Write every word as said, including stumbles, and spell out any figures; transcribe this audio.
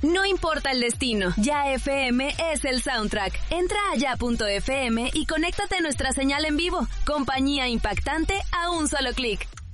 No importa el destino, Ya F M es el soundtrack. Entra a ya punto f m y conéctate a nuestra señal en vivo. Compañía impactante a un solo clic.